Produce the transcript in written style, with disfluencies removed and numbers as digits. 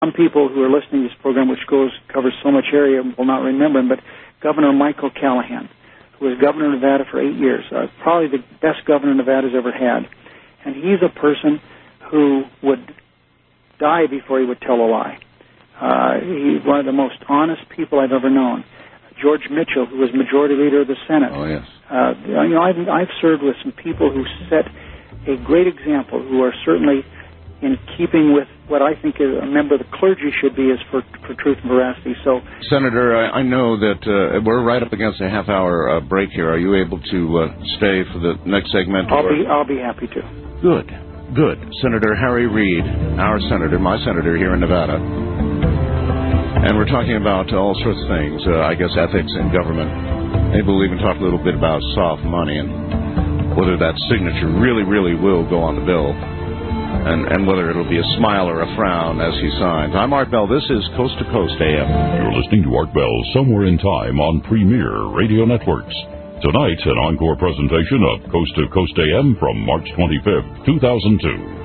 some people who are listening to this program, which covers so much area, will not remember him, but Governor Michael Callahan, who was governor of Nevada for 8 years, probably the best governor Nevada's ever had. And he's a person who would die before he would tell a lie. He's one of the most honest people I've ever known. George Mitchell, who was Majority Leader of the Senate. Oh, yes. I've served with some people who set a great example, who are certainly in keeping with what I think a member of the clergy should be, is for truth and veracity. So, Senator, I know that we're right up against a half-hour break here. Are you able to stay for the next segment? I'll be happy to. Good. Senator Harry Reid, our senator, my senator here in Nevada. And we're talking about all sorts of things, I guess ethics in government. Maybe we'll even talk a little bit about soft money and whether that signature really, really will go on the bill. And whether it'll be a smile or a frown as he signs. I'm Art Bell. This is Coast to Coast AM. You're listening to Art Bell Somewhere in Time on Premier Radio Networks. Tonight, an encore presentation of Coast to Coast AM from March 25th, 2002.